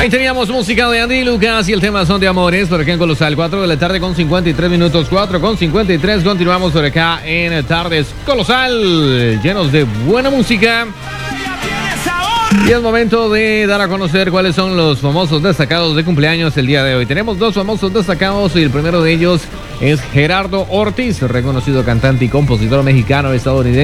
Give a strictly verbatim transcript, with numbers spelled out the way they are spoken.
Ahí teníamos música de Andy Lucas y el tema Son de Amores por acá en Colosal. cuatro de la tarde con cincuenta y tres minutos. cuatro con cincuenta y tres. Continuamos por acá en Tardes Colosal, llenos de buena música. Y es momento de dar a conocer cuáles son los famosos destacados de cumpleaños el día de hoy. Tenemos dos famosos destacados y el primero de ellos es Gerardo Ortiz, reconocido cantante y compositor mexicano estadounidense.